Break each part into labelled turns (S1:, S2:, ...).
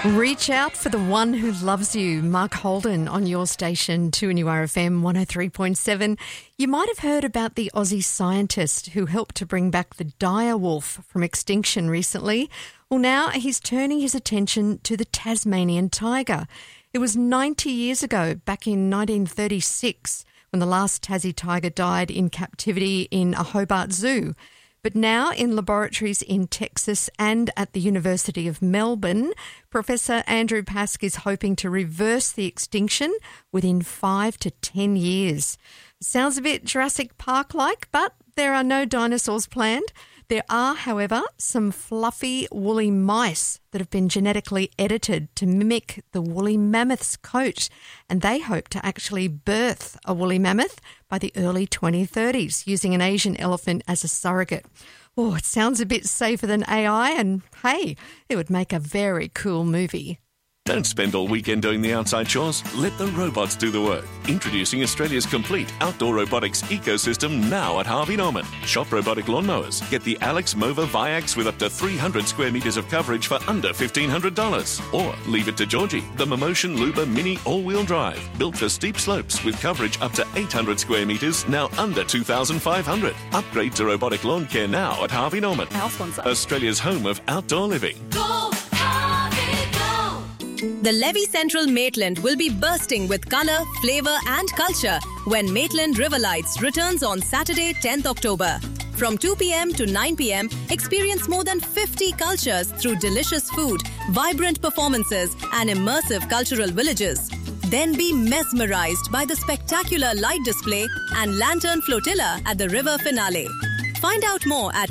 S1: Reach out for the one who loves you. Mark Holden on your station, 2NURFM 103.7. You might have heard about the Aussie scientist who helped to bring back the dire wolf from extinction recently. Well, now he's turning his attention to the Tasmanian tiger. It was 90 years ago, back in 1936, when the last Tassie tiger died in captivity in a Hobart Zoo. But now in laboratories in Texas and at the University of Melbourne, Professor Andrew Pask is hoping to reverse the extinction within 5 to 10 years. Sounds a bit Jurassic Park-like, but there are no dinosaurs planned. There are, however, some fluffy woolly mice that have been genetically edited to mimic the woolly mammoth's coat, and they hope to actually birth a woolly mammoth by the early 2030s using an Asian elephant as a surrogate. Oh, it sounds a bit safer than AI, and hey, it would make a very cool movie.
S2: Don't spend all weekend doing the outside chores. Let the robots do the work. Introducing Australia's complete outdoor robotics ecosystem now at Harvey Norman. Shop robotic lawnmowers. Get the Alex Mova Viax with up to 300 square metres of coverage for under $1,500. Or leave it to Georgie, the Momotion Luba Mini all-wheel drive. Built for steep slopes with coverage up to 800 square metres, now under $2,500. Upgrade to robotic lawn care now at Harvey Norman.
S3: Our sponsor.
S2: Australia's home of outdoor living.
S3: Go, Harvey, go!
S4: The Levy Central Maitland will be bursting with colour, flavour and culture when Maitland River Lights returns on Saturday, 10th October. From 2 p.m. to 9 p.m, experience more than 50 cultures through delicious food, vibrant performances and immersive cultural villages. Then be mesmerised by the spectacular light display and lantern flotilla at the river finale. Find out more at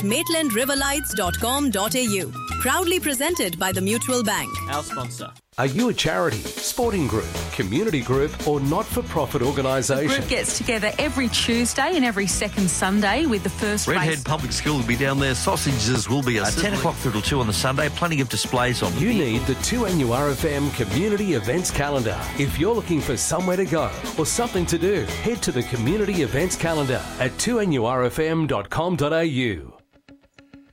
S4: maitlandriverlights.com.au. Proudly presented by the Mutual Bank.
S5: Our sponsor.
S6: Are you a charity, sporting group, community group or not-for-profit organisation?
S7: The group gets together every Tuesday and every second Sunday with the first
S8: Redhead
S7: race.
S8: Public School will be down there. Sausages will be 10 o'clock through till 2 on the Sunday. Plenty of displays on.
S6: You need the 2NURFM Community Events Calendar. If you're looking for somewhere to go or something to do, head to the Community Events Calendar at 2NURFM.com.au.